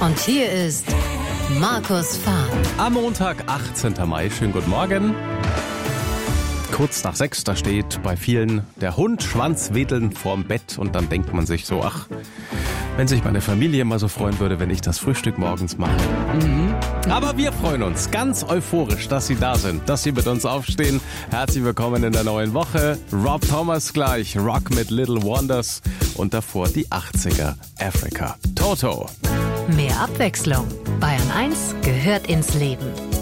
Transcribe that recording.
Und hier ist Markus Fahr. Am Montag, 18. Mai. Schönen guten Morgen. Kurz nach 6, da steht bei vielen der Hund schwanzwedelnd vorm Bett und dann denkt man sich so, ach, wenn sich meine Familie mal so freuen würde, wenn ich das Frühstück morgens mache. Aber wir freuen uns ganz euphorisch, dass Sie da sind, dass Sie mit uns aufstehen. Herzlich willkommen in der neuen Woche. Rob Thomas gleich, Rock mit Little Wonders und davor die 80er, Africa, Toto. Mehr Abwechslung. Bayern 1 gehört ins Leben.